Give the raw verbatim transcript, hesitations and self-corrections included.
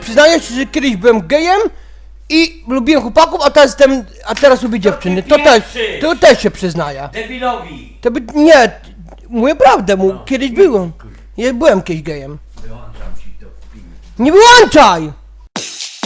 przyznajesz, że kiedyś byłem gejem i lubiłem chłopaków, a teraz jestem, a teraz lubię dziewczyny. To też, to też się przyznaję. Debilowi! To by, nie, mówię prawdę, mu, kiedyś byłem. Ja byłem kiedyś gejem. Wyłączam ci to w filmie. Nie wyłączaj!